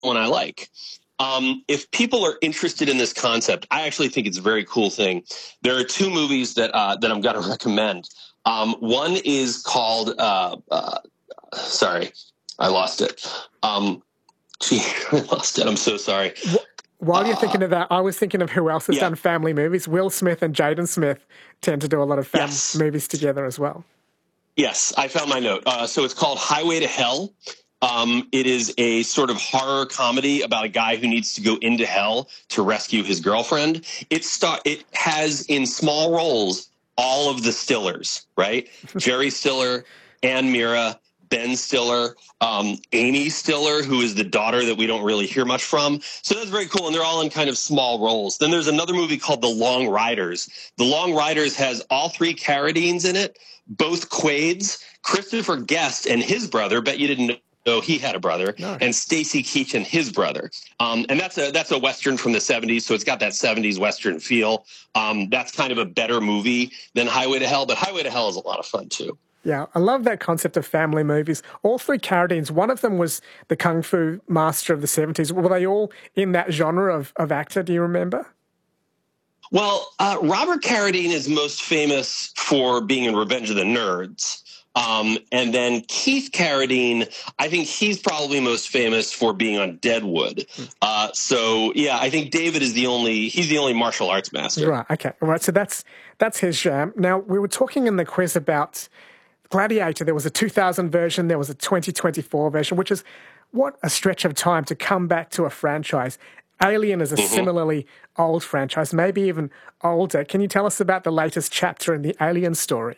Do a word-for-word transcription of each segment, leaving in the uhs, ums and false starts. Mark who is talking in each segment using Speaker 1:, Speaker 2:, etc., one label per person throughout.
Speaker 1: one I like. Um, if people are interested in this concept, I actually think it's a very cool thing. There are two movies that uh, that I'm going to recommend. Um, one is called, uh, uh, sorry, I lost it. Um, gee, I lost it. I'm so sorry.
Speaker 2: While you're
Speaker 1: uh,
Speaker 2: thinking of that, I was thinking of who else has
Speaker 1: yeah.
Speaker 2: done family movies. Will Smith and Jaden Smith tend to do a lot of family
Speaker 1: Yes.
Speaker 2: movies together as well.
Speaker 1: Yes, I found my note. Uh, so it's called Highway to Hell. Um, it is a sort of horror comedy about a guy who needs to go into hell to rescue his girlfriend. It st- it has in small roles all of the Stillers, right? Jerry Stiller, Ann Mira, Ben Stiller, um, Amy Stiller, who is the daughter that we don't really hear much from. So that's very cool, and they're all in kind of small roles. Then there's another movie called The Long Riders. The Long Riders has all three Carradines in it, both Quaids, Christopher Guest and his brother. Bet you didn't know. So he had a brother, no. And Stacy Keach and his brother. Um, and that's a that's a Western from the seventies, so it's got that seventies Western feel. Um, that's kind of a better movie than Highway to Hell, but Highway to Hell is a lot of fun, too.
Speaker 2: Yeah, I love that concept of family movies. All three Carradines, one of them was the Kung Fu master of the seventies. Were they all in that genre of, of actor, do you remember?
Speaker 1: Well, uh, Robert Carradine is most famous for being in Revenge of the Nerds. Um, and then Keith Carradine, I think he's probably most famous for being on Deadwood. Uh, so, yeah, I think David is the only, he's the only martial arts master.
Speaker 2: Right, okay. All right, so that's that's his jam. Now, we were talking in the quiz about Gladiator. There was a two thousand version, there was a twenty twenty-four version, which is what a stretch of time to come back to a franchise. Alien is a mm-hmm. similarly old franchise, maybe even older. Can you tell us about the latest chapter in the Alien story?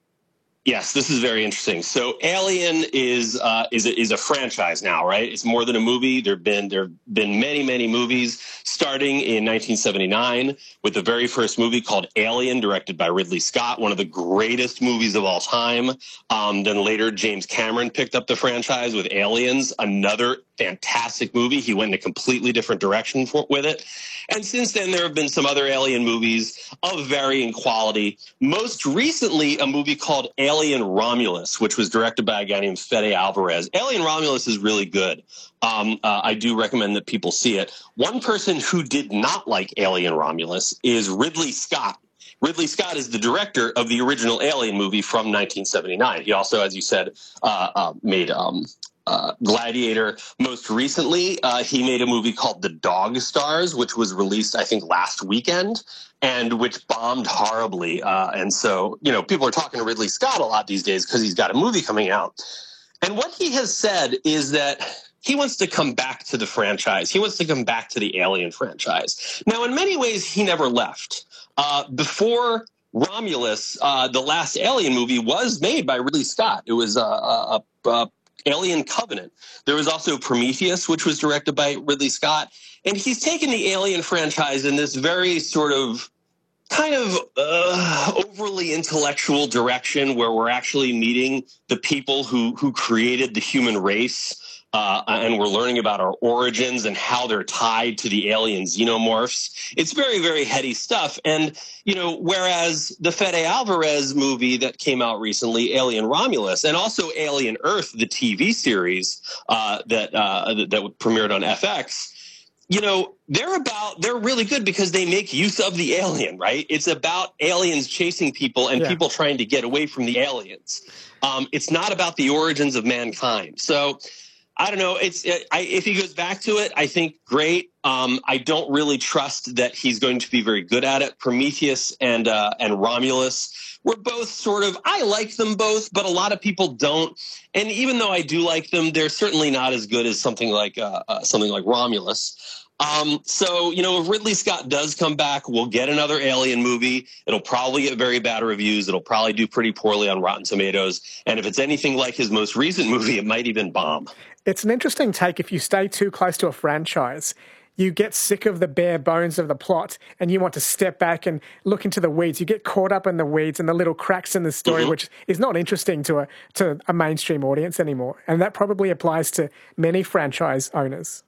Speaker 1: Yes, this is very interesting. So Alien is uh, is a, is a franchise now, right? It's more than a movie. There've been there've been many many movies, starting in nineteen seventy-nine with the very first movie called Alien, directed by Ridley Scott, one of the greatest movies of all time. Um, then later, James Cameron picked up the franchise with Aliens, another fantastic movie. He went in a completely different direction for, with it. And since then, there have been some other Alien movies of varying quality. Most recently, a movie called Alien Romulus, which was directed by a guy named Fede Alvarez. Alien Romulus is really good. Um, uh, I do recommend that people see it. One person who did not like Alien Romulus is Ridley Scott. Ridley Scott is the director of the original Alien movie from nineteen seventy-nine. He also, as you said, uh, uh, made um, uh, Gladiator. Most recently, uh, he made a movie called The Dog Stars, which was released, I think, last weekend, and which bombed horribly. Uh, and so, you know, people are talking to Ridley Scott a lot these days because he's got a movie coming out. And what he has said is that he wants to come back to the franchise. He wants to come back to the Alien franchise. Now, in many ways, he never left. Uh, before Romulus, uh, the last Alien movie was made by Ridley Scott. It was a, a, a Alien Covenant. There was also Prometheus, which was directed by Ridley Scott. And he's taken the Alien franchise in this very sort of kind of uh, overly intellectual direction where we're actually meeting the people who, who created the human race. Uh, and we're learning about our origins and how they're tied to the alien xenomorphs. It's very, very heady stuff. And, you know, whereas the Fede Alvarez movie that came out recently, Alien Romulus, and also Alien Earth, the T V series uh, that, uh, that that premiered on F X, you know, they're about, they're really good because they make use of the alien, right? It's about aliens chasing people and yeah. people trying to get away from the aliens. Um, it's not about the origins of mankind. So, I don't know. It's I, if he goes back to it, I think great. Um, I don't really trust that he's going to be very good at it. Prometheus and uh, and Romulus were both sort of. I like them both, but a lot of people don't. And even though I do like them, they're certainly not as good as something like uh, uh, something like Romulus. Um, so, you know, if Ridley Scott does come back, we'll get another Alien movie. It'll probably get very bad reviews. It'll probably do pretty poorly on Rotten Tomatoes. And if it's anything like his most recent movie, it might even bomb.
Speaker 2: It's an interesting take. If you stay too close to a franchise, you get sick of the bare bones of the plot and you want to step back and look into the weeds. You get caught up in the weeds and the little cracks in the story, mm-hmm. which is not interesting to a, to a mainstream audience anymore. And that probably applies to many franchise owners.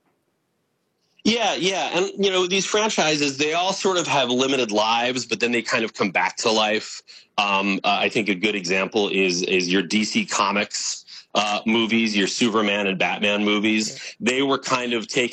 Speaker 1: Yeah, yeah. And, you know, these franchises, they all sort of have limited lives, but then they kind of come back to life. Um, uh, I think a good example is is your D C Comics uh, movies, your Superman and Batman movies, they were kind of taking